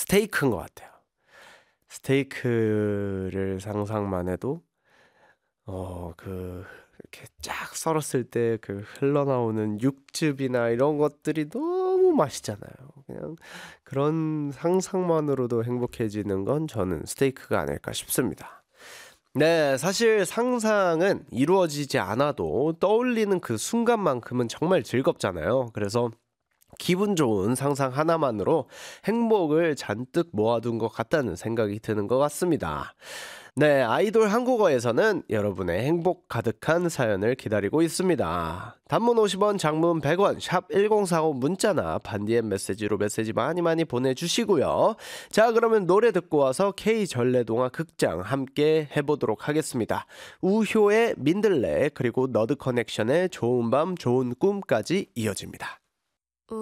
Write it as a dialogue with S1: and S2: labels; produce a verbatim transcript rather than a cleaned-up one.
S1: 스테이크인 것 같아요. 스테이크를 상상만 해도 어 그 이렇게 쫙 썰었을 때 그 흘러나오는 육즙이나 이런 것들이 너무 맛있잖아요. 그냥 그런 상상만으로도 행복해지는 건 저는 스테이크가 아닐까 싶습니다. 네, 사실 상상은 이루어지지 않아도 떠올리는 그 순간만큼은 정말 즐겁잖아요. 그래서 기분 좋은 상상 하나만으로 행복을 잔뜩 모아둔 것 같다는 생각이 드는 것 같습니다. 네, 아이돌 한국어에서는 여러분의 행복 가득한 사연을 기다리고 있습니다. 단문 오십 원, 장문 백 원, 샵 일공사오 문자나 반디엠 메시지로 메시지 많이 많이 보내주시고요. 자, 그러면 노래 듣고 와서 K전래동화 극장 함께 해보도록 하겠습니다. 우효의 민들레 그리고 너드 커넥션의 좋은 밤 좋은 꿈까지 이어집니다.